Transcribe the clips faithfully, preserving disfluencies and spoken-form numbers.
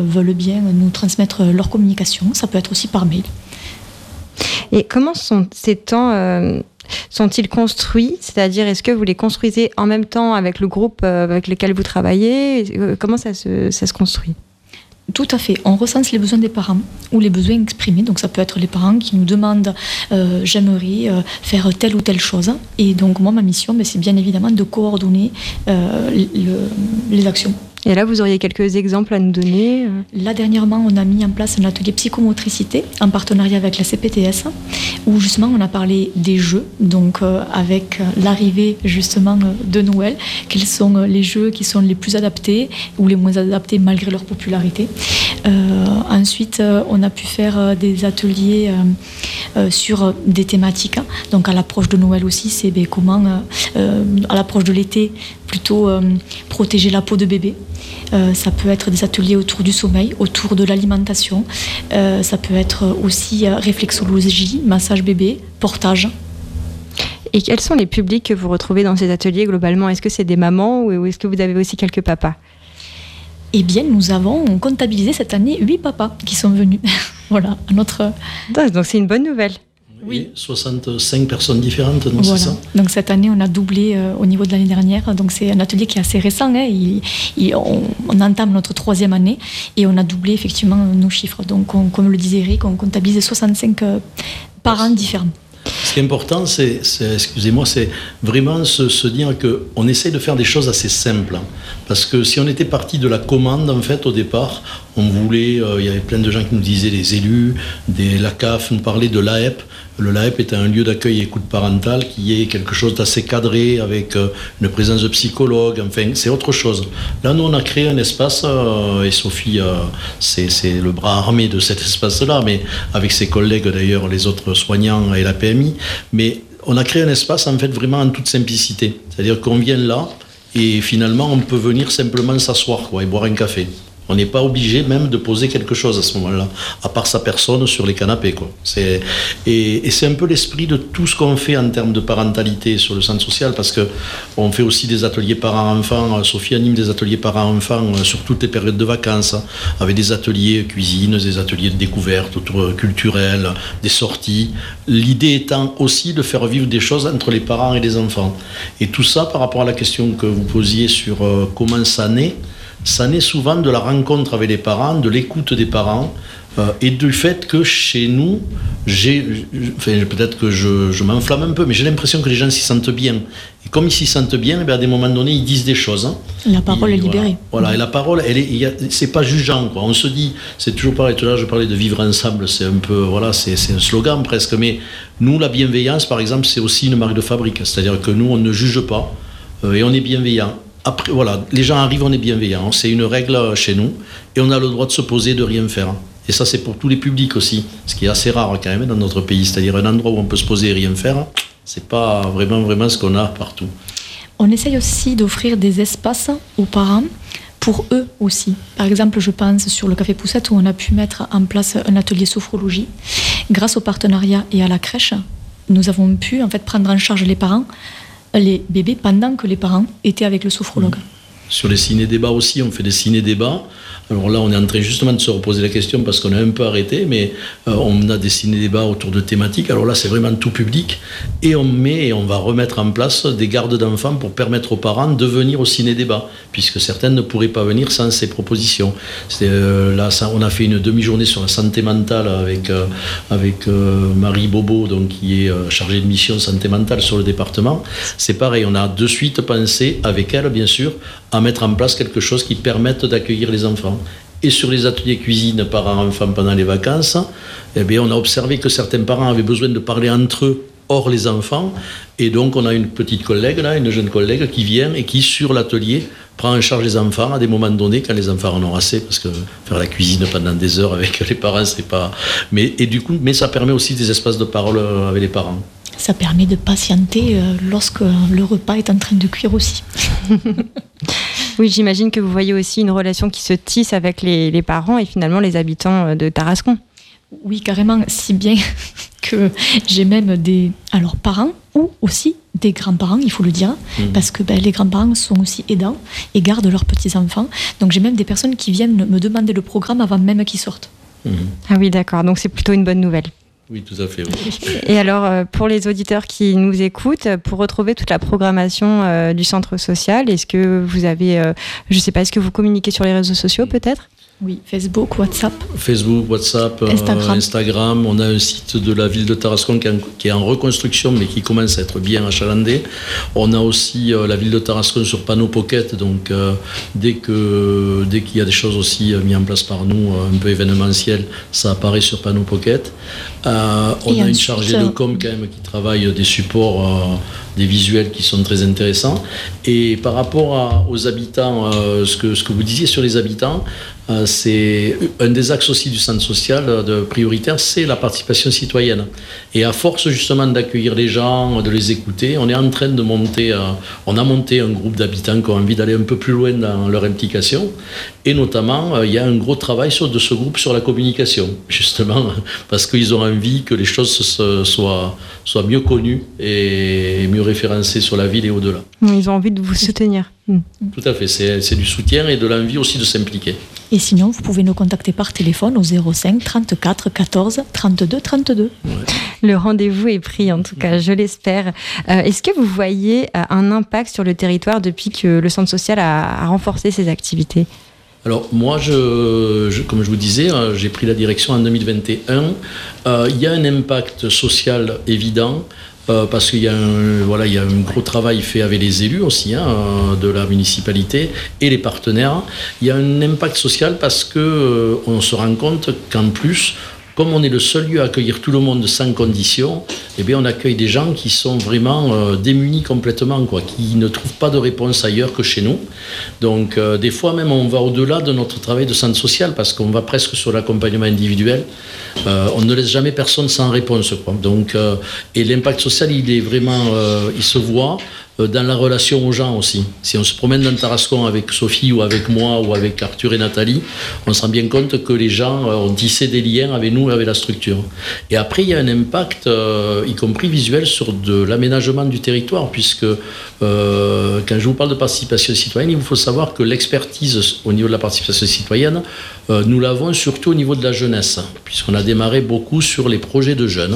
euh, veulent bien nous transmettre leur communication. Ça peut être aussi par mail. Et comment sont ces temps euh, sont-ils construits ? C'est-à-dire, est-ce que vous les construisez en même temps avec le groupe euh, avec lequel vous travaillez ? Comment ça se, ça se construit ? Tout à fait. On recense les besoins des parents ou les besoins exprimés. Donc ça peut être les parents qui nous demandent euh, « j'aimerais euh, faire telle ou telle chose ». Et donc moi, ma mission, ben, c'est bien évidemment de coordonner euh, le, les actions. Et là, vous auriez quelques exemples à nous donner ? Là, dernièrement, on a mis en place un atelier psychomotricité en partenariat avec la C P T S, où justement on a parlé des jeux, donc euh, avec l'arrivée justement de Noël, quels sont les jeux qui sont les plus adaptés ou les moins adaptés malgré leur popularité. Euh, ensuite, euh, on a pu faire des ateliers euh, euh, sur des thématiques, hein. Donc à l'approche de Noël aussi, c'est ben, comment, euh, à l'approche de l'été, plutôt euh, protéger la peau de bébé. Euh, ça peut être des ateliers autour du sommeil, autour de l'alimentation. Euh, ça peut être aussi euh, réflexologie, massage bébé, portage. Et quels sont les publics que vous retrouvez dans ces ateliers globalement ? Est-ce que c'est des mamans ou est-ce que vous avez aussi quelques papas ? Eh bien, nous avons comptabilisé cette année huit papas qui sont venus. Voilà, à notre... Donc c'est une bonne nouvelle. Oui, soixante-cinq personnes différentes, non, voilà. C'est ça ? Donc cette année, on a doublé euh, au niveau de l'année dernière. Donc c'est un atelier qui est assez récent. Hein. Il, il, on, on entame notre troisième année et on a doublé effectivement nos chiffres. Donc on, comme le disait Eric, on comptabilise soixante-cinq euh, parents différents. Ce qui est important, c'est, c'est excusez-moi, c'est vraiment se, se dire qu'on essaye de faire des choses assez simples. Hein. Parce que si on était parti de la commande, en fait, au départ, on voulait, euh, il y avait plein de gens qui nous disaient, les élus, des, la C A F, nous parlaient de l'A E P. Le L A E P est un lieu d'accueil et écoute parentale qui est quelque chose d'assez cadré, avec euh, une présence de psychologue, enfin, c'est autre chose. Là, nous, on a créé un espace, euh, et Sophie, euh, c'est, c'est le bras armé de cet espace-là, mais avec ses collègues, d'ailleurs, les autres soignants et la P M I, mais on a créé un espace, en fait, vraiment en toute simplicité. C'est-à-dire qu'on vient là, et finalement, on peut venir simplement s'asseoir, quoi, et boire un café. On n'est pas obligé même de poser quelque chose à ce moment-là, à part sa personne sur les canapés, quoi. C'est, et, et c'est un peu l'esprit de tout ce qu'on fait en termes de parentalité sur le centre social, parce qu'on fait aussi des ateliers parents-enfants. Sophie anime des ateliers parents-enfants sur toutes les périodes de vacances, hein, avec des ateliers cuisine, des ateliers de découverte, autour culturel, des sorties. L'idée étant aussi de faire vivre des choses entre les parents et les enfants. Et tout ça, par rapport à la question que vous posiez sur euh, comment ça naît, ça naît souvent de la rencontre avec les parents, de l'écoute des parents, euh, et du fait que chez nous, j'ai, enfin, peut-être que je, je m'enflamme un peu, mais j'ai l'impression que les gens s'y sentent bien. Et comme ils s'y sentent bien, eh bien, à des moments donnés, ils disent des choses. Hein. La parole et, est libérée. Voilà, voilà. Et la parole, elle est, il y a, c'est pas jugeant, quoi. On se dit, c'est toujours pareil. Tout à l'heure, je parlais de vivre ensemble, c'est un peu, voilà, c'est, c'est un slogan presque. Mais nous, la bienveillance, par exemple, c'est aussi une marque de fabrique. C'est-à-dire que nous, on ne juge pas euh, et on est bienveillant. Après, voilà, les gens arrivent, on est bienveillant. C'est une règle chez nous. Et on a le droit de se poser, de rien faire. Et ça, c'est pour tous les publics aussi. Ce qui est assez rare quand même dans notre pays. C'est-à-dire un endroit où on peut se poser et rien faire. C'est pas vraiment, vraiment ce qu'on a partout. On essaye aussi d'offrir des espaces aux parents pour eux aussi. Par exemple, je pense sur le Café Poussette où on a pu mettre en place un atelier sophrologie. Grâce au partenariat et à la crèche, nous avons pu en fait prendre en charge les parents, les bébés, pendant que les parents étaient avec le sophrologue. Sur les ciné-débats aussi, on fait des ciné-débats. Alors là, on est en train justement de se reposer la question parce qu'on a un peu arrêté, mais euh, on a des ciné-débats autour de thématiques. Alors là, c'est vraiment tout public. Et on met et on va remettre en place des gardes d'enfants pour permettre aux parents de venir au ciné-débat, puisque certaines ne pourraient pas venir sans ces propositions. C'est, euh, là, ça, on a fait une demi-journée sur la santé mentale avec, euh, avec euh, Marie Bobo, donc, qui est euh, chargée de mission santé mentale sur le département. C'est pareil, on a de suite pensé, avec elle bien sûr, à mettre en place quelque chose qui permette d'accueillir les enfants. Et sur les ateliers cuisine parents-enfants pendant les vacances, eh bien, on a observé que certains parents avaient besoin de parler entre eux hors les enfants. Et donc, on a une petite collègue, là, une jeune collègue qui vient et qui, sur l'atelier, prend en charge les enfants à des moments donnés, quand les enfants en ont assez, parce que faire la cuisine pendant des heures avec les parents, c'est pas... Mais, et du coup, mais ça permet aussi des espaces de parole avec les parents. Ça permet de patienter euh, lorsque le repas est en train de cuire aussi. Oui, j'imagine que vous voyez aussi une relation qui se tisse avec les, les parents et finalement les habitants de Tarascon. Oui, carrément, si bien que j'ai même des alors, parents ou aussi des grands-parents, il faut le dire, mmh. parce que ben, les grands-parents sont aussi aidants et gardent leurs petits-enfants. Donc j'ai même des personnes qui viennent me demander le programme avant même qu'ils sortent. Mmh. Ah oui, d'accord. Donc c'est plutôt une bonne nouvelle. Oui, tout à fait. Oui. Et alors, pour les auditeurs qui nous écoutent, pour retrouver toute la programmation euh, du centre social, est-ce que vous avez, euh, je ne sais pas, est-ce que vous communiquez sur les réseaux sociaux peut-être ? Oui, Facebook, WhatsApp. Facebook, WhatsApp, Instagram. Euh, Instagram. On a un site de la ville de Tarascon qui est, en, qui est en reconstruction, mais qui commence à être bien achalandé. On a aussi euh, la ville de Tarascon sur Panneau Pocket, donc euh, dès, que, dès qu'il y a des choses aussi euh, mises en place par nous, euh, un peu événementielles, ça apparaît sur Panneau Pocket. Euh, on Et a ensuite, une chargée de com quand même qui travaille des supports, euh, des visuels qui sont très intéressants. Et par rapport à, aux habitants, euh, ce, que, ce que vous disiez sur les habitants, euh, c'est un des axes aussi du centre social de prioritaire, c'est la participation citoyenne. Et à force justement d'accueillir les gens, de les écouter, on est en train de monter, euh, on a monté un groupe d'habitants qui ont envie d'aller un peu plus loin dans leur implication. Et notamment, euh, il y a un gros travail sur, de ce groupe sur la communication, justement, parce qu'ils ont envie que les choses se, soient, soient mieux connues et mieux référencées sur la ville et au-delà. Ils ont envie de vous soutenir. Tout à fait, c'est, c'est du soutien et de l'envie aussi de s'impliquer. Et sinon, vous pouvez nous contacter par téléphone au zéro cinq trente-quatre quatorze trente-deux trente-deux. Ouais. Le rendez-vous est pris, en tout cas, je l'espère. Euh, est-ce que vous voyez euh, un impact sur le territoire depuis que le centre social a, a renforcé ses activités ? Alors moi, je, je, comme je vous disais, j'ai pris la direction en deux mille vingt et un. Euh, il y a un impact social évident. Euh, parce qu'il y a un, voilà, il y a un gros travail fait avec les élus aussi hein, de la municipalité et les partenaires. Il y a un impact social parce qu'on euh, se rend compte qu'en plus, comme on est le seul lieu à accueillir tout le monde sans condition, eh bien on accueille des gens qui sont vraiment euh, démunis complètement, quoi, qui ne trouvent pas de réponse ailleurs que chez nous. Donc euh, des fois même on va au-delà de notre travail de centre social parce qu'on va presque sur l'accompagnement individuel. Euh, on ne laisse jamais personne sans réponse, quoi. Donc, euh, et l'impact social, il est vraiment, euh, il se voit dans la relation aux gens aussi. Si on se promène dans Tarascon avec Sophie ou avec moi ou avec Arthur et Nathalie, on se rend bien compte que les gens ont tissé des liens avec nous et avec la structure. Et après, il y a un impact, euh, y compris visuel, sur de l'aménagement du territoire, puisque euh, quand je vous parle de participation citoyenne, il faut savoir que l'expertise au niveau de la participation citoyenne, euh, nous l'avons surtout au niveau de la jeunesse, puisqu'on a démarré beaucoup sur les projets de jeunes,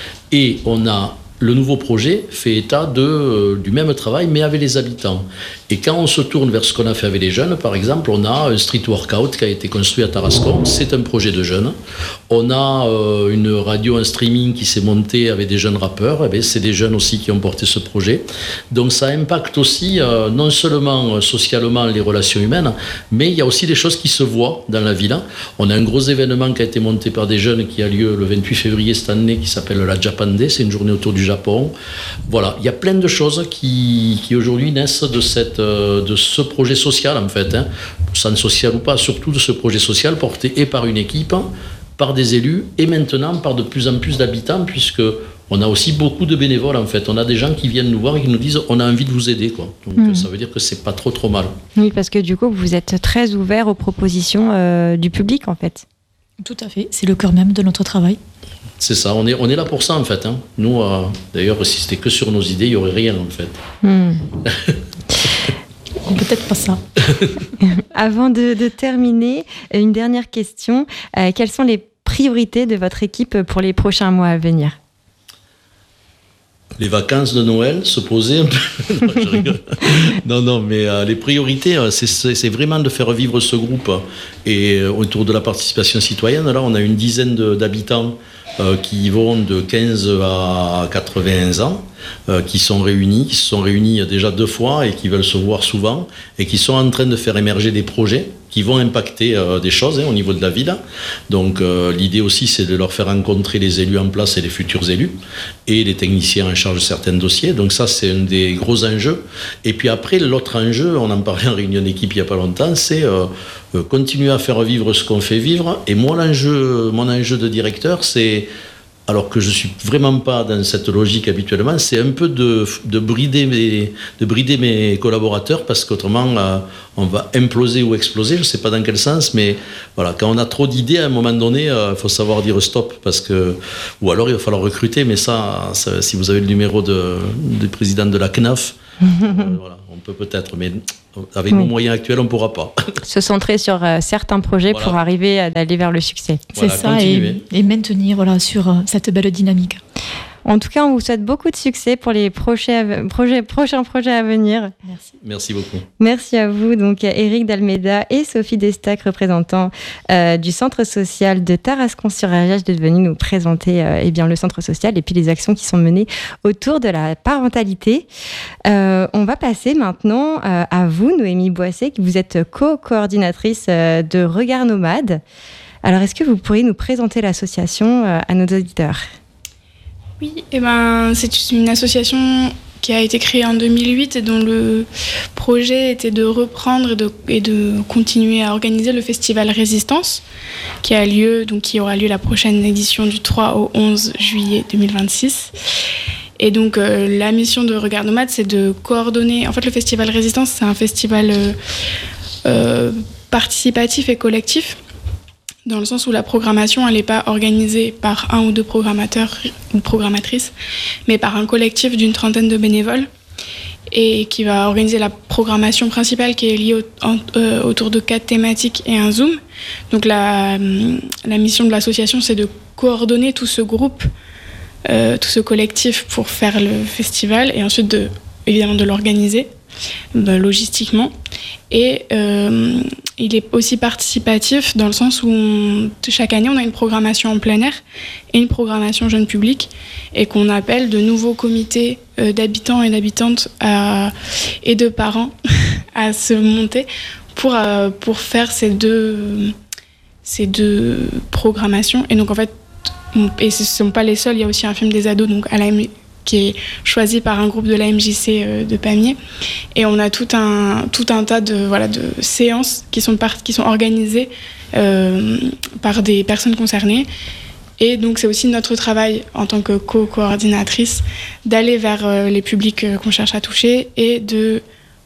et on a le nouveau projet fait état de, euh, du même travail, mais avec les habitants. Et quand on se tourne vers ce qu'on a fait avec les jeunes, par exemple, on a un street workout qui a été construit à Tarascon, c'est un projet de jeunes. On a euh, une radio en streaming qui s'est montée avec des jeunes rappeurs, et bien, c'est des jeunes aussi qui ont porté ce projet. Donc ça impacte aussi, euh, non seulement euh, socialement les relations humaines, mais il y a aussi des choses qui se voient dans la ville. On a un gros événement qui a été monté par des jeunes qui a lieu le vingt-huit février cette année, qui s'appelle la Japan Day, c'est une journée autour du Japon. Voilà, il y a plein de choses qui, qui aujourd'hui naissent de, cette, de ce projet social, en fait, hein, centre social ou pas, surtout de ce projet social porté et par une équipe, par des élus, et maintenant par de plus en plus d'habitants, puisque on a aussi beaucoup de bénévoles, en fait. On a des gens qui viennent nous voir et qui nous disent on a envie de vous aider, quoi. Donc mmh. ça veut dire que c'est pas trop trop mal. Oui, parce que du coup, vous êtes très ouvert aux propositions euh, du public, en fait. Tout à fait, c'est le cœur même de notre travail. C'est ça, on est, on est là pour ça en fait. Hein. Nous, euh, d'ailleurs, si c'était que sur nos idées, il n'y aurait rien en fait. Mmh. Peut-être pas ça. Avant de, de terminer, une dernière question. Euh, quelles sont les priorités de votre équipe pour les prochains mois à venir ? Les vacances de Noël, se poser un peu. Non, je rigole. non, non, mais euh, les priorités, c'est, c'est, c'est vraiment de faire vivre ce groupe. Et euh, autour de la participation citoyenne, là, on a une dizaine de, d'habitants euh, qui vont de quinze à quatre-vingts ans, euh, qui sont réunis, qui se sont réunis déjà deux fois et qui veulent se voir souvent, et qui sont en train de faire émerger des projets qui vont impacter euh, des choses hein, au niveau de la ville. Donc euh, l'idée aussi, c'est de leur faire rencontrer les élus en place et les futurs élus, et les techniciens en charge de certains dossiers. Donc ça, c'est un des gros enjeux. Et puis après, l'autre enjeu, on en parlait en réunion d'équipe il n'y a pas longtemps, c'est euh, euh, continuer à faire vivre ce qu'on fait vivre. Et moi, l'enjeu, mon enjeu de directeur, c'est alors que je suis vraiment pas dans cette logique habituellement, c'est un peu de, de, brider, mes, de brider mes collaborateurs, parce qu'autrement, euh, on va imploser ou exploser, je ne sais pas dans quel sens, mais voilà, quand on a trop d'idées, à un moment donné, il euh, faut savoir dire stop, parce que, ou alors il va falloir recruter, mais ça, ça si vous avez le numéro de, du président de la C N A F, euh, voilà, on peut peut-être, mais avec oui. nos moyens actuels, on ne pourra pas. Se centrer sur euh, certains projets voilà. pour arriver à aller vers le succès. C'est voilà, ça, et, et maintenir voilà, sur euh, cette belle dynamique. En tout cas, on vous souhaite beaucoup de succès pour les prochains projets, prochains projets à venir. Merci. Merci beaucoup. Merci à vous, donc Éric Dalméda et Sophie Destac, représentants euh, du Centre social de Tarascon-sur-Ariège, d'être venus nous présenter euh, eh bien, le centre social et puis les actions qui sont menées autour de la parentalité. Euh, on va passer maintenant euh, à vous, Noémie Boisset, qui vous êtes co-coordinatrice euh, de Regard Nomade. Alors, est-ce que vous pourriez nous présenter l'association euh, à nos auditeurs ? Oui, eh ben, c'est une association qui a été créée en deux mille huit et dont le projet était de reprendre et de, et de continuer à organiser le festival Résistance, qui a lieu, donc qui aura lieu la prochaine édition du trois au onze juillet deux mille vingt-six. Et donc euh, la mission de Regard Nomade, c'est de coordonner. En fait, le festival Résistance, c'est un festival euh, euh, participatif et collectif, dans le sens où la programmation, elle n'est pas organisée par un ou deux programmateurs ou programmatrices, mais par un collectif d'une trentaine de bénévoles, et qui va organiser la programmation principale, qui est liée au, en, euh, autour de quatre thématiques et un Zoom. Donc la, la mission de l'association, c'est de coordonner tout ce groupe, euh, tout ce collectif pour faire le festival, et ensuite de, évidemment de l'organiser bah, logistiquement. Et euh, il est aussi participatif dans le sens où on, chaque année on a une programmation en plein air et une programmation jeune public, et qu'on appelle de nouveaux comités euh, d'habitants et d'habitantes à, et de parents à se monter pour, euh, pour faire ces deux, ces deux programmations. Et donc en fait, et ce ne sont pas les seuls, il y a aussi un film des ados donc à la qui est choisi par un groupe de l'A M J C de Pamiers. Et on a tout un, tout un tas de, voilà, de séances qui sont, par, qui sont organisées euh, par des personnes concernées. Et donc c'est aussi notre travail en tant que co-coordinatrice d'aller vers euh, les publics euh, qu'on cherche à toucher et de,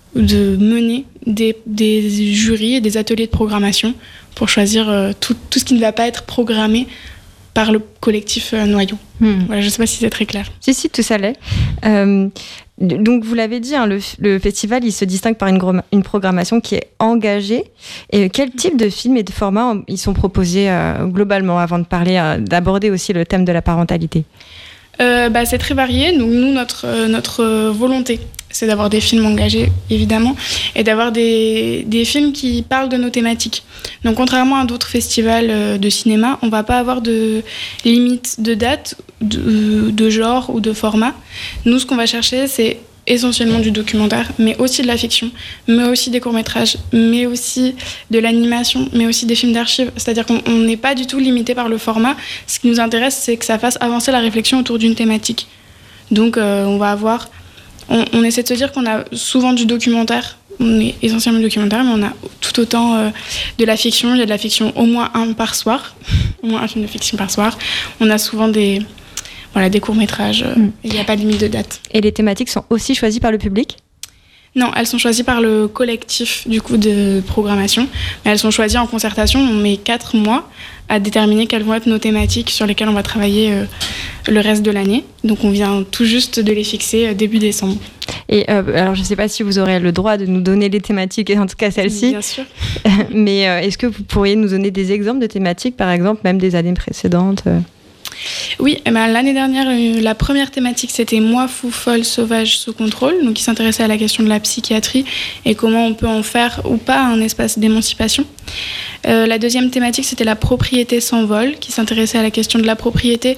de mener des, des jurys et des ateliers de programmation pour choisir euh, tout, tout ce qui ne va pas être programmé par le collectif euh, Noyau. Hmm. Voilà, je ne sais pas si c'est très clair. Si, si, tout ça l'est. Euh, donc, vous l'avez dit, hein, le, le festival, il se distingue par une, grom- une programmation qui est engagée. Et quel type de films et de formats ils sont proposés euh, globalement, avant de parler, euh, d'aborder aussi le thème de la parentalité ? euh, bah, C'est très varié. Donc, nous, notre, euh, notre euh, volonté, c'est d'avoir des films engagés, évidemment, et d'avoir des, des films qui parlent de nos thématiques. Donc, contrairement à d'autres festivals de cinéma, on ne va pas avoir de limite de date, de, de genre ou de format. Nous, ce qu'on va chercher, c'est essentiellement du documentaire, mais aussi de la fiction, mais aussi des courts-métrages, mais aussi de l'animation, mais aussi des films d'archives. C'est-à-dire qu'on n'est pas du tout limité par le format. Ce qui nous intéresse, c'est que ça fasse avancer la réflexion autour d'une thématique. Donc, euh, on va avoir... On, on essaie de se dire qu'on a souvent du documentaire, on est essentiellement documentaire, mais on a tout autant euh, de la fiction. Il y a de la fiction au moins un par soir, au moins un film de fiction par soir. On a souvent des, voilà, des courts-métrages, euh, mm. Il n'y a pas de limite de date. Et les thématiques sont aussi choisies par le public ? Non, elles sont choisies par le collectif du coup de programmation, mais elles sont choisies en concertation. On met quatre mois à déterminer quelles vont être nos thématiques sur lesquelles on va travailler euh, le reste de l'année. Donc on vient tout juste de les fixer euh, début décembre. Et euh, alors je ne sais pas si vous aurez le droit de nous donner les thématiques, en tout cas celle-ci. Bien sûr. Mais euh, est-ce que vous pourriez nous donner des exemples de thématiques, par exemple, même des années précédentes euh... Oui, eh ben, l'année dernière, euh, la première thématique, c'était « Moi, fou, folle, sauvage, sous contrôle », donc qui s'intéressait à la question de la psychiatrie et comment on peut en faire ou pas un espace d'émancipation. Euh, la deuxième thématique, c'était « La propriété sans vol », qui s'intéressait à la question de la propriété,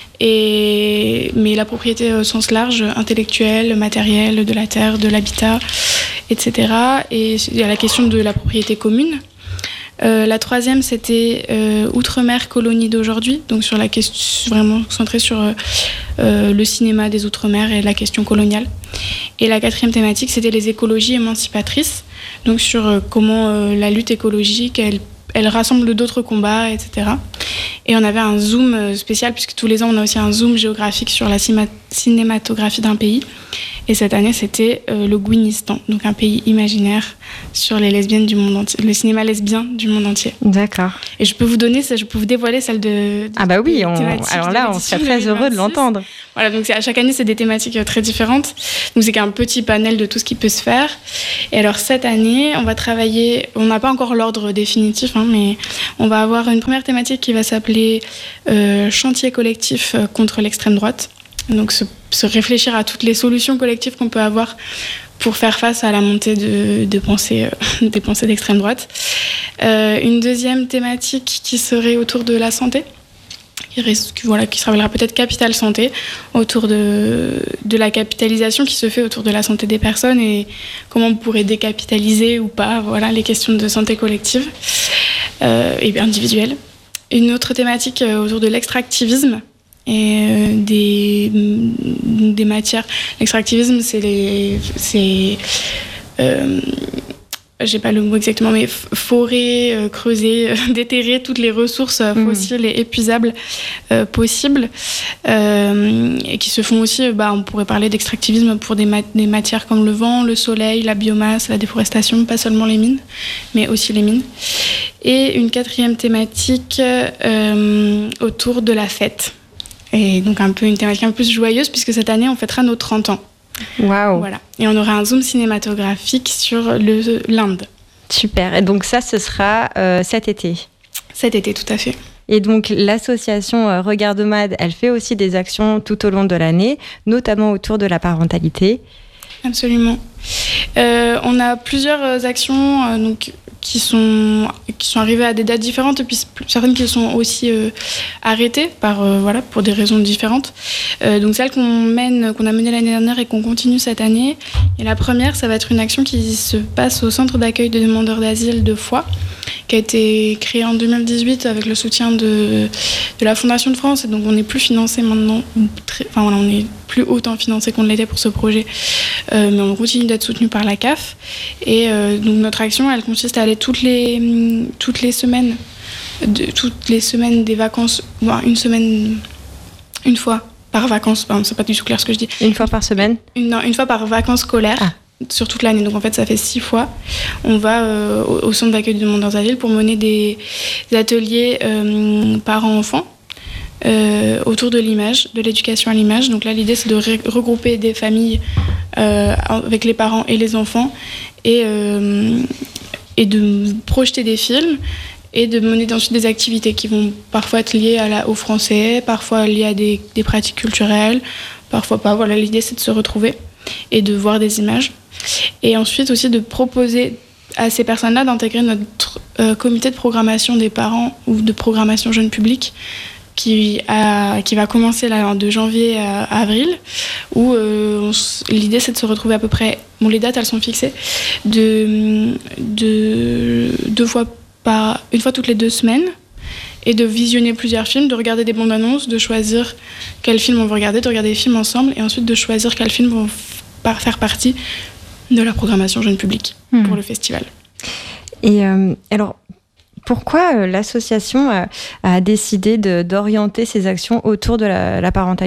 et... mais la propriété au sens large, intellectuelle, matérielle, de la terre, de l'habitat, et cetera. Et il y a la question de la propriété commune. Euh, la troisième, c'était euh, Outre-mer, colonie d'aujourd'hui, donc sur la question, vraiment centrée sur euh, euh, le cinéma des Outre-mer et la question coloniale. Et la quatrième thématique, c'était les écologies émancipatrices, donc sur euh, comment euh, la lutte écologique, elle, elle rassemble d'autres combats, et cetera. Et on avait un zoom spécial, puisque tous les ans, on a aussi un zoom géographique sur la cima- cinématographie d'un pays. Et cette année, c'était euh, le Gouinistan, donc un pays imaginaire sur les lesbiennes du monde entier, le cinéma lesbien du monde entier. D'accord. Et je peux vous donner, je peux vous dévoiler celle de. de ah bah oui, on, alors là, on serait très heureux de l'entendre. Voilà, donc c'est, à chaque année, c'est des thématiques euh, très différentes. Donc c'est un petit panel de tout ce qui peut se faire. Et alors cette année, on va travailler, on n'a pas encore l'ordre définitif, hein, mais on va avoir une première thématique qui va s'appeler euh, chantier collectif contre l'extrême droite. Donc se, se réfléchir à toutes les solutions collectives qu'on peut avoir pour faire face à la montée de, de pensées, euh, des pensées d'extrême droite. Euh, une deuxième thématique qui serait autour de la santé, qui, reste, voilà, qui se rappellera peut-être Capital Santé, autour de, de la capitalisation qui se fait autour de la santé des personnes et comment on pourrait décapitaliser ou pas, voilà, les questions de santé collective euh, et individuelle. Une autre thématique euh, autour de l'extractivisme, et euh, des, des matières. L'extractivisme, c'est les... C'est, euh, j'ai pas le mot exactement, mais forer, euh, creuser, euh, déterrer toutes les ressources euh, fossiles mmh. et épuisables euh, possibles, euh, et qui se font aussi, bah, on pourrait parler d'extractivisme pour des, mat- des matières comme le vent, le soleil, la biomasse, la déforestation, pas seulement les mines, mais aussi les mines. Et une quatrième thématique euh, autour de la fête. Et donc un peu une thématique un peu plus joyeuse, puisque cette année, on fêtera nos trente ans. Waouh. Voilà. Et on aura un zoom cinématographique sur le, l'Inde. Super. Et donc ça, ce sera euh, cet été. Cet été, tout à fait. Et donc l'association euh, Regardomad, elle fait aussi des actions tout au long de l'année, notamment autour de la parentalité. Absolument. Euh, on a plusieurs actions euh, donc, qui, sont, qui sont arrivées à des dates différentes, et puis certaines qui sont aussi euh, arrêtées par, euh, voilà, pour des raisons différentes. Euh, donc celle qu'on mène, qu'on a menée l'année dernière et qu'on continue cette année. Et la première, ça va être une action qui se passe au centre d'accueil de demandeurs d'asile de Foix, qui a été créé en deux mille dix-huit avec le soutien de, de la Fondation de France. Et donc on n'est plus financé maintenant, très, enfin voilà, on n'est plus autant financé qu'on l'était pour ce projet, euh, mais on continue d'être soutenu par la C A F. Et euh, donc notre action, elle consiste à aller toutes les, toutes les semaines, de, toutes les semaines des vacances, voire une semaine, une fois par vacances, enfin, c'est pas du tout clair ce que je dis. Une fois par semaine ? Une, non, une fois par vacances scolaires. Ah. Sur toute l'année, donc en fait ça fait six fois. On va euh, au, au centre d'accueil de demandeurs d'asile pour mener des, des ateliers euh, parents-enfants euh, autour de l'image, de l'éducation à l'image. Donc là l'idée c'est de ré- regrouper des familles euh, avec les parents et les enfants et, euh, et de projeter des films et de mener ensuite des activités qui vont parfois être liées à la, au français, parfois liées à des, des pratiques culturelles, parfois pas. Voilà, l'idée c'est de se retrouver et de voir des images. Et ensuite aussi de proposer à ces personnes-là d'intégrer notre euh, comité de programmation des parents ou de programmation jeune public qui, a, qui va commencer là, de janvier à, à avril, où euh, on, l'idée c'est de se retrouver à peu près, bon les dates elles sont fixées, de, de, deux fois par, une fois toutes les deux semaines, et de visionner plusieurs films, de regarder des bandes annonces, de choisir quels films on veut regarder, de regarder des films ensemble, et ensuite de choisir quels films vont f- faire partie de la programmation jeune public mmh. pour le festival. Et euh, alors, pourquoi euh, l'association a, a décidé de, d'orienter ses actions autour de la, la parentalité ?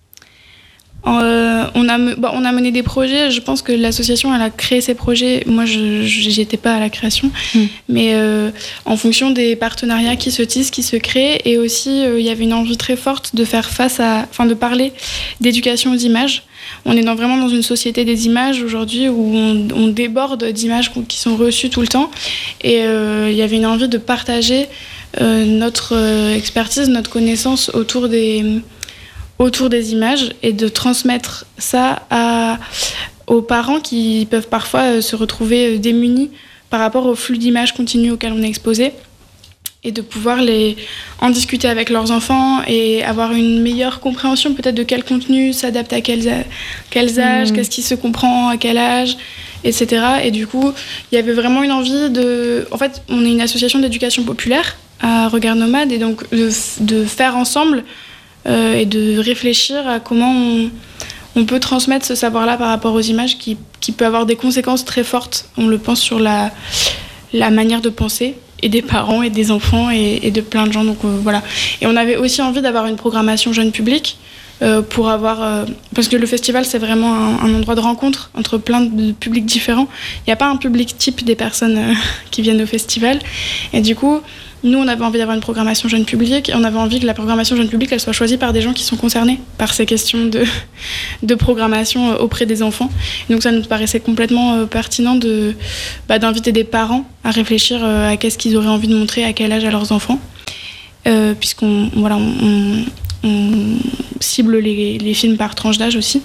Euh, on, a, bon, on a mené des projets. Je pense que l'association elle a créé ces projets. Moi, je j'étais pas à la création, mmh. mais euh, en fonction des partenariats qui se tissent, qui se créent, et aussi il euh, y avait une envie très forte de faire face à, enfin, de parler d'éducation aux images. On est dans, vraiment dans une société des images aujourd'hui où on, on déborde d'images qui sont reçues tout le temps, et il euh, y avait une envie de partager euh, notre euh, expertise, notre connaissance autour des autour des images et de transmettre ça à, aux parents qui peuvent parfois se retrouver démunis par rapport au flux d'images continu auquel on est exposé, et de pouvoir les, en discuter avec leurs enfants et avoir une meilleure compréhension peut-être de quel contenu s'adapte à quels, a, quels âges, mmh. qu'est-ce qui se comprend à quel âge, et cetera. Et du coup, il y avait vraiment une envie de... En fait, on est une association d'éducation populaire à Regardomad, et donc de, de faire ensemble Euh, et de réfléchir à comment on, on peut transmettre ce savoir-là par rapport aux images qui, qui peut avoir des conséquences très fortes, on le pense, sur la, la manière de penser et des parents et des enfants et, et de plein de gens. Donc euh, voilà. Et on avait aussi envie d'avoir une programmation jeune public euh, pour avoir... Euh, parce que le festival, c'est vraiment un, un endroit de rencontre entre plein de publics différents. Il n'y a pas un public type des personnes euh, qui viennent au festival. Et du coup... Nous, on avait envie d'avoir une programmation jeune public et on avait envie que la programmation jeune public, elle soit choisie par des gens qui sont concernés par ces questions de, de programmation auprès des enfants. Et donc ça nous paraissait complètement euh, pertinent de, bah, d'inviter des parents à réfléchir euh, à qu'est-ce qu'ils auraient envie de montrer à quel âge à leurs enfants. Euh, puisqu'on voilà, on, on, on cible les, les films par tranche d'âge aussi.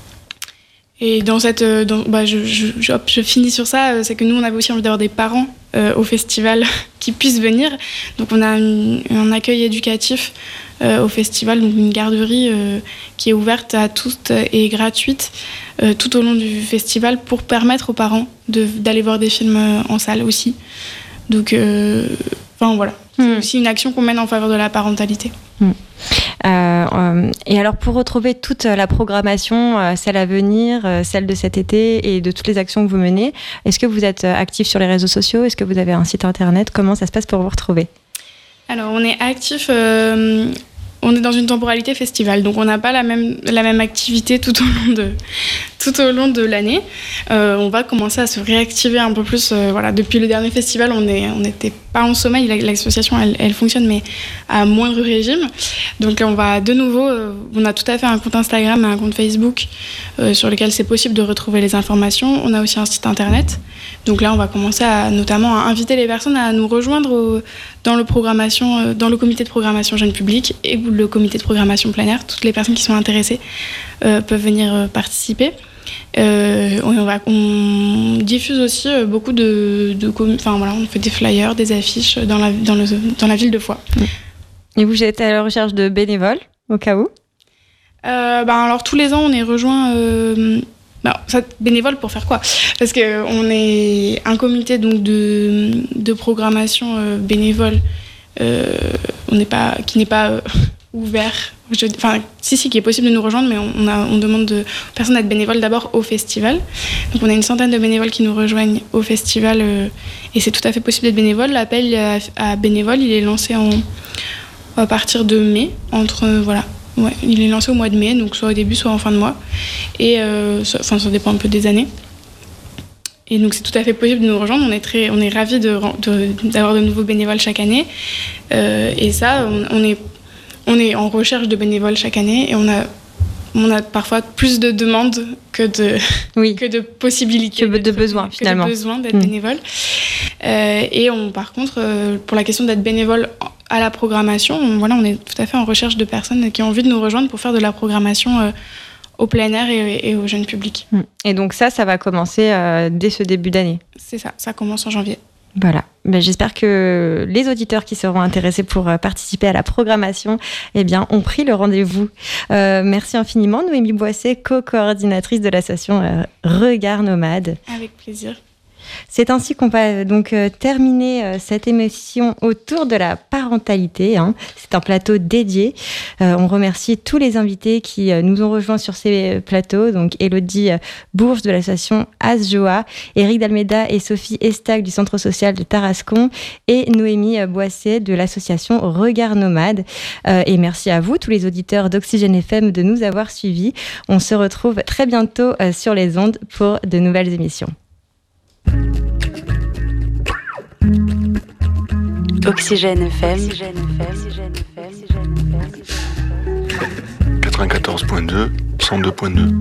Et dans cette, dans, bah je, je, je, hop, je finis sur ça, c'est que nous, on avait aussi envie d'avoir des parents euh, au festival qui puissent venir. Donc on a une, un accueil éducatif euh, au festival, donc une garderie euh, qui est ouverte à tous et gratuite euh, tout au long du festival pour permettre aux parents de, d'aller voir des films en salle aussi. Donc, euh, enfin voilà, mmh. c'est aussi une action qu'on mène en faveur de la parentalité. Mmh. Euh, euh, et alors pour retrouver toute la programmation, euh, celle à venir, euh, celle de cet été et de toutes les actions que vous menez, est-ce que vous êtes actif sur les réseaux sociaux ? Est-ce que vous avez un site internet ? Comment ça se passe pour vous retrouver ? Alors on est actif, euh, on est dans une temporalité festival, donc on n'a pas la même, la même activité tout au long de, tout au long de l'année. Euh, on va commencer à se réactiver un peu plus. Euh, voilà, depuis le dernier festival, on est, on n'était pas en sommeil. L'association, elle, elle fonctionne, mais à moindre régime. Donc on va de nouveau, euh, on a tout à fait un compte Instagram et un compte Facebook euh, sur lequel c'est possible de retrouver les informations. On a aussi un site internet. Donc là, on va commencer à, notamment à inviter les personnes à nous rejoindre au, dans, le programmation, euh, dans le comité de programmation jeune public et le comité de programmation plein air. Toutes les personnes qui sont intéressées euh, peuvent venir euh, participer. Euh, on, va, on diffuse aussi beaucoup de, de enfin voilà, on fait des flyers, des affiches dans la, dans le, dans la ville de Foix. Et vous êtes à la recherche de bénévoles au cas où ? euh, ben alors tous les ans on est rejoint euh, ben, ça, bénévoles pour faire quoi ? Parce que on est un comité donc de, de programmation euh, bénévole euh, on n'est pas, qui n'est pas euh, ouvert. Je, enfin, si, si, qui est possible de nous rejoindre, mais on, a, on demande de, aux personnes d'être bénévoles d'abord au festival. Donc on a une centaine de bénévoles qui nous rejoignent au festival euh, et c'est tout à fait possible d'être bénévole. L'appel à, à bénévoles, il est lancé en, à partir de mai, entre, euh, voilà, ouais, il est lancé au mois de mai, donc soit au début, soit en fin de mois. Et euh, ça, enfin, ça dépend un peu des années. Et donc c'est tout à fait possible de nous rejoindre. On est, très, on est ravis de, de, d'avoir de nouveaux bénévoles chaque année. Euh, et ça, on, on est On est en recherche de bénévoles chaque année et on a, on a parfois plus de demandes que de, oui. que de possibilités. Que de besoins, que finalement. de besoins d'être mmh. bénévole. Euh, et on, par contre, euh, pour la question d'être bénévole à la programmation, on, voilà, on est tout à fait en recherche de personnes qui ont envie de nous rejoindre pour faire de la programmation euh, au plein air et, et au jeune public. Mmh. Et donc ça, ça va commencer euh, dès ce début d'année ? C'est ça, ça commence en janvier. Voilà. Ben, j'espère que les auditeurs qui seront intéressés pour participer à la programmation eh bien, ont pris le rendez-vous. Euh, merci infiniment, Noémie Boisset, co-coordinatrice de l'association euh, Regard Nomade. Avec plaisir. C'est ainsi qu'on va donc euh, terminer euh, cette émission autour de la parentalité. Hein. C'est un plateau dédié. Euh, on remercie tous les invités qui euh, nous ont rejoints sur ces plateaux. Donc Élodie euh, Bourges de l'association Asjoa, Éric Dalméda et Sophie Estac du centre social de Tarascon et Noémie euh, Boisset de l'association Regard Nomade. Euh, et merci à vous, tous les auditeurs d'Oxygène F M, de nous avoir suivis. On se retrouve très bientôt euh, sur les ondes pour de nouvelles émissions. Oxygène F M. quatre-vingt-quatorze point deux, cent deux point deux.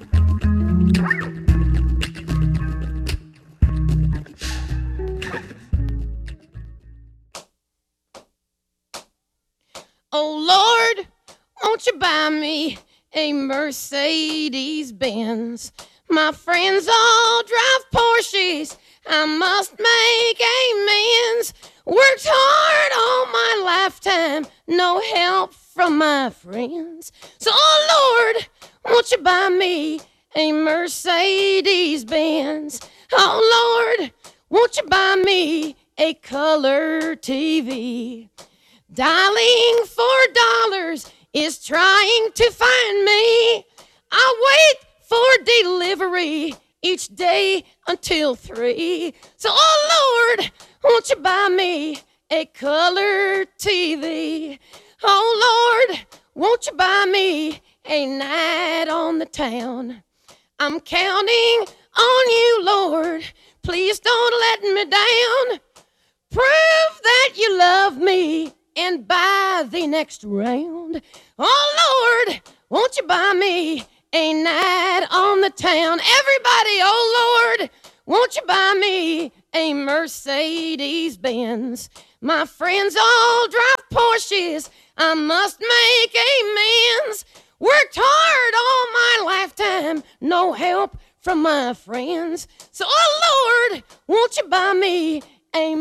Oh Lord, won't you buy me a Mercedes Benz? My friends all drive Porsches, I must make amends. Worked hard all my lifetime, no help from my friends. So, oh Lord, won't you buy me a Mercedes Benz? Oh Lord, won't you buy me a color T V? Dialing for dollars is trying to find me. I wait for delivery each day until three. So, oh Lord, won't you buy me a color T V? Oh Lord, won't you buy me a night on the town? I'm counting on you, Lord. Please don't let me down. Prove that you love me and buy the next round. Oh Lord, won't you buy me a night on the town? Everybody, oh Lord, won't you buy me a Mercedes Benz? My friends all drive Porsches. I must make amends. Worked hard all my lifetime, no help from my friends. So, oh Lord, won't you buy me a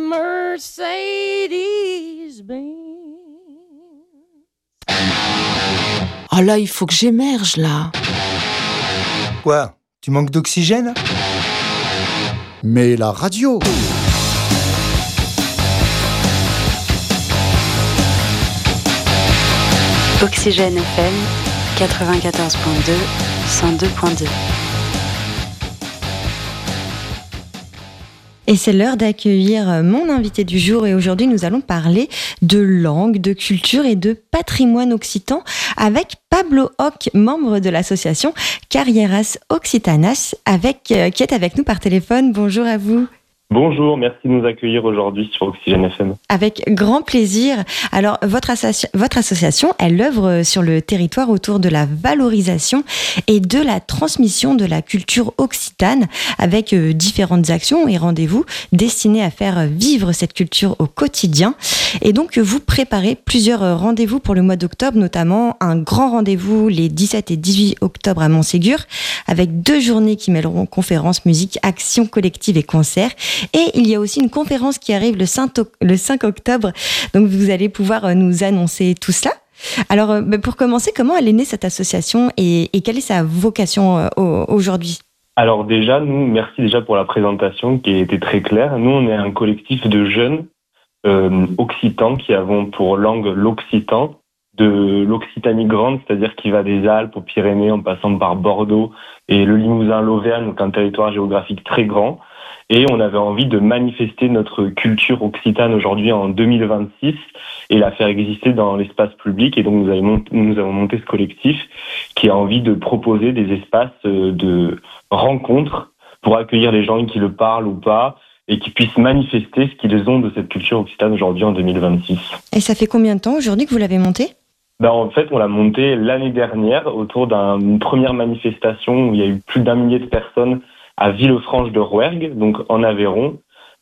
Mercedes Benz? Oh là, il faut que j'émerge là. Quoi? Tu manques d'oxygène? Mais la radio. Oxygène F M quatre-vingt-quatorze virgule deux, cent deux virgule deux. Et c'est l'heure d'accueillir mon invité du jour et aujourd'hui nous allons parler de langue, de culture et de patrimoine occitan avec Pablo Oc, membre de l'association Carrieras Occitanas, avec, euh, qui est avec nous par téléphone. Bonjour à vous. Bonjour, merci de nous accueillir aujourd'hui sur Oxygène F M. Avec grand plaisir. Alors, votre, associ- votre association, elle œuvre sur le territoire autour de la valorisation et de la transmission de la culture occitane avec euh, différentes actions et rendez-vous destinés à faire vivre cette culture au quotidien. Et donc, vous préparez plusieurs rendez-vous pour le mois d'octobre, notamment un grand rendez-vous les dix-sept et dix-huit octobre à Montségur, avec deux journées qui mêleront conférences, musique, actions collectives et concerts. Et il y a aussi une conférence qui arrive le cinq octobre, donc vous allez pouvoir nous annoncer tout cela. Alors, pour commencer, comment elle est née cette association et, et quelle est sa vocation aujourd'hui ? Alors déjà, nous, merci déjà pour la présentation qui a été très claire. Nous, on est un collectif de jeunes euh, occitans qui avons pour langue l'occitan, de l'Occitanie grande, c'est-à-dire qui va des Alpes aux Pyrénées en passant par Bordeaux et le Limousin, l'Auvergne, donc un territoire géographique très grand. Et on avait envie de manifester notre culture occitane aujourd'hui en deux mille vingt-six et la faire exister dans l'espace public. Et donc nous avons monté, nous avons monté ce collectif qui a envie de proposer des espaces de rencontres pour accueillir les gens qui le parlent ou pas et qui puissent manifester ce qu'ils ont de cette culture occitane aujourd'hui en deux mille vingt-six. Et ça fait combien de temps aujourd'hui que vous l'avez monté ? Ben, en fait, on l'a monté l'année dernière autour d'une première manifestation où il y a eu plus d'un millier de personnes à Villefranche de Rouergue, donc en Aveyron,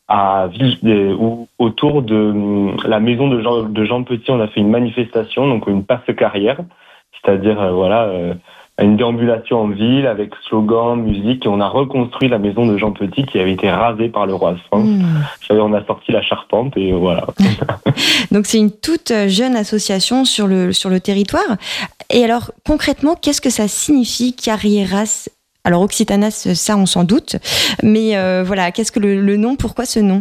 à Ville, euh, où, autour de euh, la maison de Jean, de Jean Petit, on a fait une manifestation, donc une passe-carrière, c'est-à-dire euh, voilà euh, une déambulation en ville avec slogan, musique, et on a reconstruit la maison de Jean Petit qui avait été rasée par le roi de France. Mmh. On a sorti la charpente et voilà. Donc c'est une toute jeune association sur le, sur le territoire. Et alors concrètement, qu'est-ce que ça signifie Carrieras ? Alors Occitanas, ça on s'en doute, mais euh, voilà, qu'est-ce que le, le nom, pourquoi ce nom ?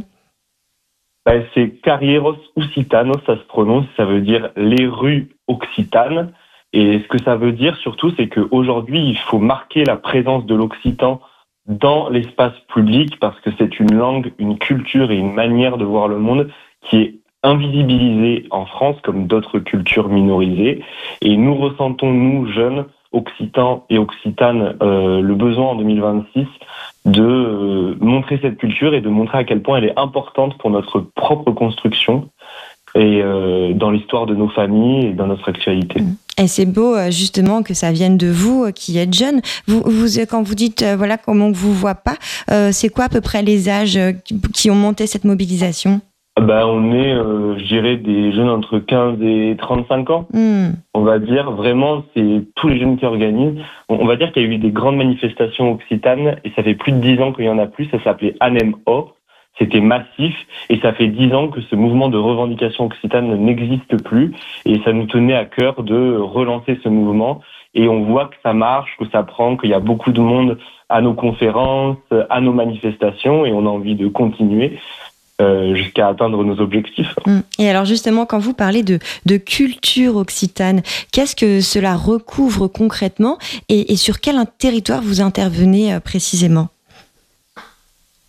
Ben, c'est Carrieros Occitanos, ça se prononce, ça veut dire les rues occitanes. Et ce que ça veut dire surtout, c'est qu'aujourd'hui, il faut marquer la présence de l'occitan dans l'espace public parce que c'est une langue, une culture et une manière de voir le monde qui est invisibilisée en France comme d'autres cultures minorisées. Et nous ressentons, nous, jeunes, occitans et occitanes, euh, le besoin en deux mille vingt-six de euh, montrer cette culture et de montrer à quel point elle est importante pour notre propre construction et euh, dans l'histoire de nos familles et dans notre actualité. Et c'est beau justement que ça vienne de vous qui êtes jeunes. Vous, vous, quand vous dites euh, voilà comment on vous voit pas, euh, c'est quoi à peu près les âges qui ont monté cette mobilisation ? Ben, on est, euh, je dirais, des jeunes entre quinze et trente-cinq ans. Mm. On va dire, vraiment, c'est tous les jeunes qui organisent. On, on va dire qu'il y a eu des grandes manifestations occitanes et ça fait plus de dix ans qu'il y en a plus. Ça s'appelait Anem-O. C'était massif et ça fait dix ans que ce mouvement de revendication occitane n'existe plus et ça nous tenait à cœur de relancer ce mouvement et on voit que ça marche, que ça prend, qu'il y a beaucoup de monde à nos conférences, à nos manifestations et on a envie de continuer euh, jusqu'à atteindre nos objectifs. Et alors justement, quand vous parlez de, de culture occitane, qu'est-ce que cela recouvre concrètement et, et sur quel territoire vous intervenez précisément ?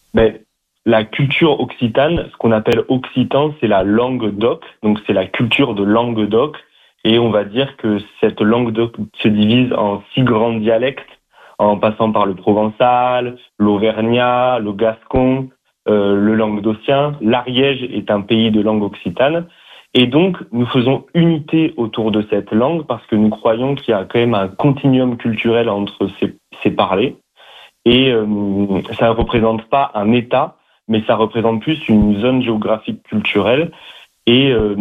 ben, la culture occitane, ce qu'on appelle occitan, c'est la langue d'oc, donc c'est la culture de Languedoc, et on va dire que cette langue d'oc se divise en six grands dialectes, en passant par le provençal, l'auvergnat, le gascon, euh, le languedocien. L'Ariège est un pays de langue occitane, et donc nous faisons unité autour de cette langue parce que nous croyons qu'il y a quand même un continuum culturel entre ces, ces parlers, et euh, ça ne représente pas un État, mais ça représente plus une zone géographique culturelle. Et, euh,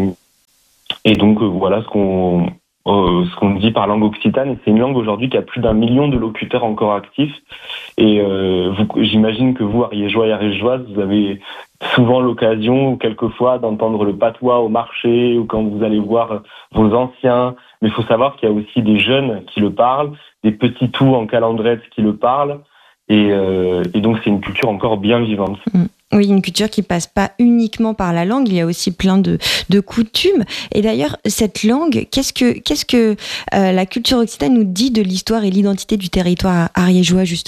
et donc, euh, voilà ce qu'on, euh, ce qu'on dit par langue occitane. Et c'est une langue aujourd'hui qui a plus d'un million de locuteurs encore actifs. Et euh, vous, j'imagine que vous, ariégeois et ariégeoises, vous avez souvent l'occasion, ou quelquefois, d'entendre le patois au marché, ou quand vous allez voir vos anciens. Mais il faut savoir qu'il y a aussi des jeunes qui le parlent, des petits tout en calandrette qui le parlent. Et, euh, et donc, c'est une culture encore bien vivante. Oui, une culture qui passe pas uniquement par la langue, il y a aussi plein de, de coutumes. Et d'ailleurs, cette langue, qu'est-ce que, qu'est-ce que euh, la culture occitane nous dit de l'histoire et l'identité du territoire ariégeois, justement ?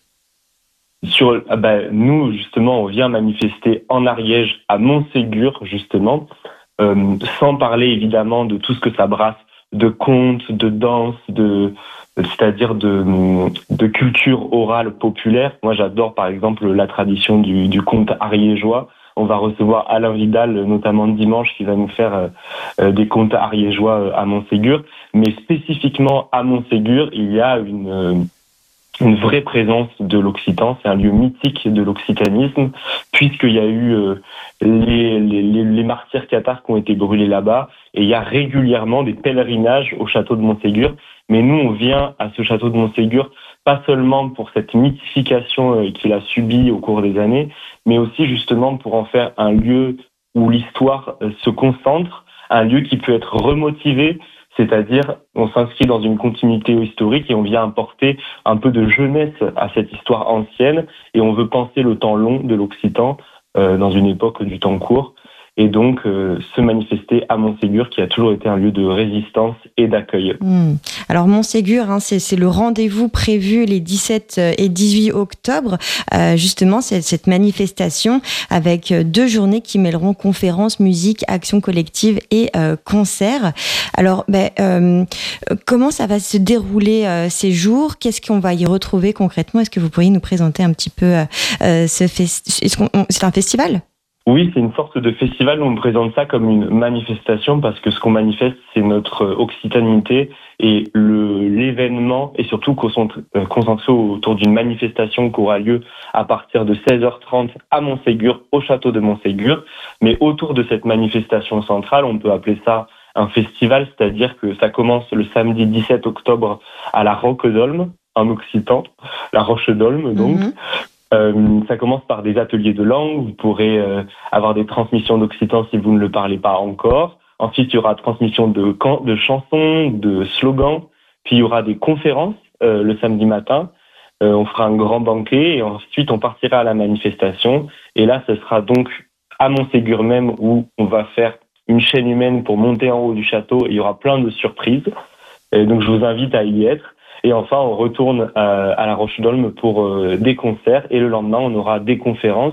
Sur, ah ben, nous, justement, on vient manifester en Ariège, à Montségur, justement, euh, sans parler, évidemment, de tout ce que ça brasse, de contes, de danse, de... c'est-à-dire de, de culture orale populaire. Moi, j'adore, par exemple, la tradition du, du conte ariégeois. On va recevoir Alain Vidal, notamment dimanche, qui va nous faire euh, des contes ariégeois à Montségur. Mais spécifiquement à Montségur, il y a une, euh, une vraie présence de l'occitan. C'est un lieu mythique de l'occitanisme, puisqu'il y a eu euh, les, les, les martyrs cathares qui ont été brûlés là-bas. Et il y a régulièrement des pèlerinages au château de Montségur. Mais nous, on vient à ce château de Montségur pas seulement pour cette mythification qu'il a subie au cours des années, mais aussi justement pour en faire un lieu où l'histoire se concentre, un lieu qui peut être remotivé, c'est-à-dire on s'inscrit dans une continuité historique et on vient apporter un peu de jeunesse à cette histoire ancienne, et on veut penser le temps long de l'Occitan euh, dans une époque du temps court. Et donc euh, se manifester à Montségur, qui a toujours été un lieu de résistance et d'accueil. Mmh. Alors Montségur, hein, c'est, c'est le rendez-vous prévu les dix-sept et dix-huit octobre. Euh, justement, c'est cette manifestation avec deux journées qui mêleront conférences, musique, action collective et euh, concerts. Alors, ben, euh, comment ça va se dérouler euh, ces jours ? Qu'est-ce qu'on va y retrouver concrètement ? Est-ce que vous pourriez nous présenter un petit peu euh, ce festival ? Est-ce qu'on... C'est un festival ? Oui, c'est une sorte de festival où on présente ça comme une manifestation parce que ce qu'on manifeste, c'est notre occitanité et le, l'événement est surtout concentré autour d'une manifestation qui aura lieu à partir de seize heures trente à Montségur, au château de Montségur. Mais autour de cette manifestation centrale, on peut appeler ça un festival, c'est-à-dire que ça commence le samedi dix-sept octobre à la Roque-d'Olme, en occitan, la Roche-d'Olme donc. Mmh. Euh, ça commence par des ateliers de langue, vous pourrez euh, avoir des transmissions d'occitan si vous ne le parlez pas encore. Ensuite, il y aura transmission de, can- de chansons, de slogans, puis il y aura des conférences euh, le samedi matin. Euh, on fera un grand banquet et ensuite on partira à la manifestation. Et là, ce sera donc à Montségur même où on va faire une chaîne humaine pour monter en haut du château et il y aura plein de surprises. Et donc je vous invite à y être. Et enfin, on retourne à, à la Roche-d'Olme pour euh, des concerts. Et le lendemain, on aura des conférences.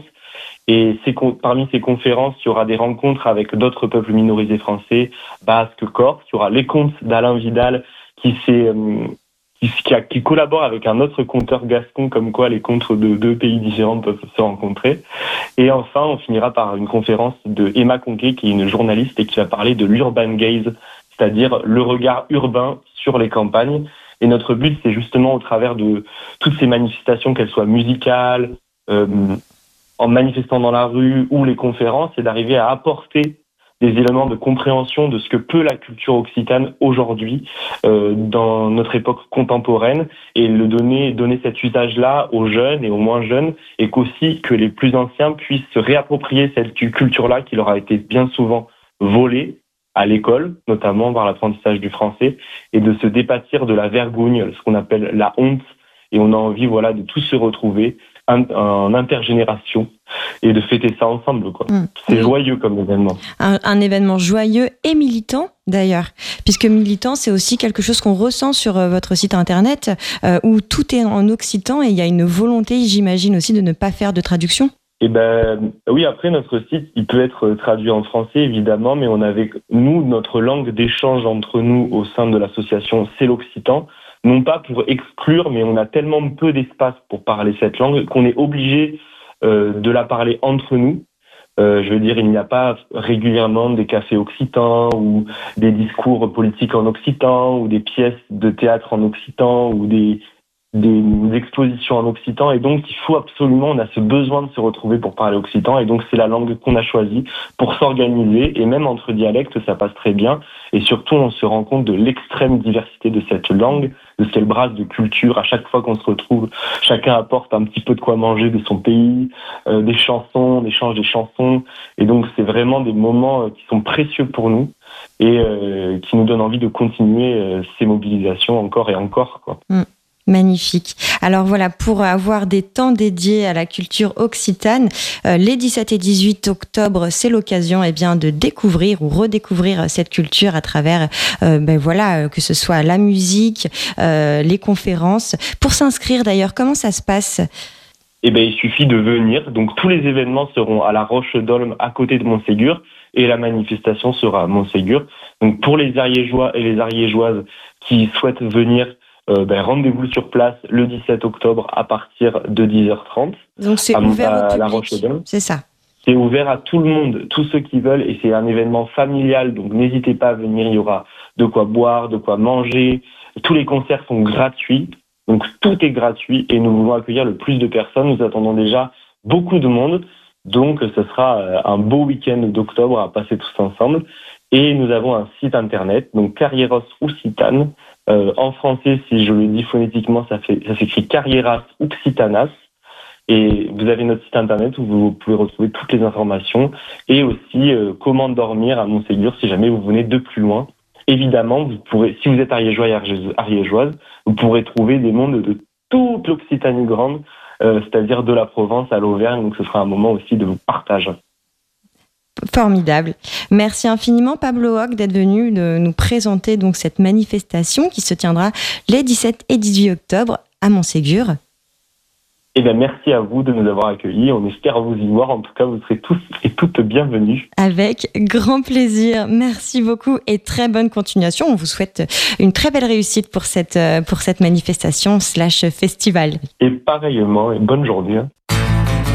Et ces, parmi ces conférences, il y aura des rencontres avec d'autres peuples minorisés français, basques, corses. Il y aura les contes d'Alain Vidal qui, s'est, euh, qui, qui, a, qui collabore avec un autre conteur gascon, comme quoi les contes de deux pays différents peuvent se rencontrer. Et enfin, on finira par une conférence de Emma Conquet, qui est une journaliste et qui va parler de l'urban gaze, c'est-à-dire le regard urbain sur les campagnes. Et notre but, c'est justement au travers de toutes ces manifestations, qu'elles soient musicales, euh, en manifestant dans la rue ou les conférences, c'est d'arriver à apporter des éléments de compréhension de ce que peut la culture occitane aujourd'hui euh, dans notre époque contemporaine et le donner, donner cet usage-là aux jeunes et aux moins jeunes et qu'aussi que les plus anciens puissent se réapproprier cette culture-là qui leur a été bien souvent volée à l'école, notamment par l'apprentissage du français, et de se dépâtir de la vergogne, ce qu'on appelle la honte, et on a envie voilà, de tous se retrouver in, en intergénération et de fêter ça ensemble, quoi. Mmh. C'est oui. joyeux comme événement. Un, un événement joyeux et militant, d'ailleurs, puisque militant, c'est aussi quelque chose qu'on ressent sur euh, votre site internet, euh, où tout est en occitan et il y a une volonté, j'imagine aussi, de ne pas faire de traduction. Eh ben, oui, après, notre site, il peut être traduit en français, évidemment, mais on avait, nous, notre langue d'échange entre nous au sein de l'association, c'est l'occitan. Non pas pour exclure, mais on a tellement peu d'espace pour parler cette langue qu'on est obligé euh, de la parler entre nous. Euh, je veux dire, il n'y a pas régulièrement des cafés occitans ou des discours politiques en occitan ou des pièces de théâtre en occitan ou des, des expositions en occitan. Et donc, il faut absolument, on a ce besoin de se retrouver pour parler occitan. Et donc, c'est la langue qu'on a choisie pour s'organiser. Et même entre dialectes, ça passe très bien. Et surtout, on se rend compte de l'extrême diversité de cette langue, de ce qu'elle brasse de culture. À chaque fois qu'on se retrouve, chacun apporte un petit peu de quoi manger de son pays, euh, des chansons, on échange des chansons. Et donc, c'est vraiment des moments qui sont précieux pour nous et euh, qui nous donnent envie de continuer euh, ces mobilisations encore et encore, quoi. Mmh. Magnifique. Alors voilà, pour avoir des temps dédiés à la culture occitane, euh, les dix-sept et dix-huit octobre, c'est l'occasion eh bien, de découvrir ou redécouvrir cette culture à travers, euh, ben voilà, que ce soit la musique, euh, les conférences. Pour s'inscrire d'ailleurs, comment ça se passe ? Eh ben, il suffit de venir. Donc tous les événements seront à la Roche-d'Olme, à côté de Montségur, et la manifestation sera à Montségur. Donc pour les Ariégeois et les Ariégeoises qui souhaitent venir, Euh, ben, rendez-vous sur place le dix-sept octobre à partir de dix heures trente. Donc c'est à, ouvert à au public, la Roche-d'Olme. C'est ça. C'est ouvert à tout le monde, tous ceux qui veulent, et c'est un événement familial, donc n'hésitez pas à venir, il y aura de quoi boire, de quoi manger. Tous les concerts sont gratuits, donc tout est gratuit, et nous voulons accueillir le plus de personnes. Nous attendons déjà beaucoup de monde, donc ce sera un beau week-end d'octobre à passer tous ensemble. Et nous avons un site internet, donc Carrieros Occitanes. Euh, en français, si je le dis phonétiquement, ça, fait, ça s'écrit Carrieras Occitanas. Et vous avez notre site internet où vous pouvez retrouver toutes les informations et aussi euh, comment dormir à Montségur si jamais vous venez de plus loin. Évidemment, vous pourrez, si vous êtes ariégeois et ariégeoise, vous pourrez trouver des mondes de toute l'Occitanie grande, euh, c'est-à-dire de la Provence à l'Auvergne. Donc ce sera un moment aussi de partage. Formidable. Merci infiniment Pablo Hoc d'être venu de nous présenter donc cette manifestation qui se tiendra les dix-sept et dix-huit octobre à Montségur. Eh bien, merci à vous de nous avoir accueillis. On espère vous y voir. En tout cas, vous serez tous et toutes bienvenus. Avec grand plaisir. Merci beaucoup et très bonne continuation. On vous souhaite une très belle réussite pour cette, pour cette manifestation slash festival. Et pareillement, et bonne journée.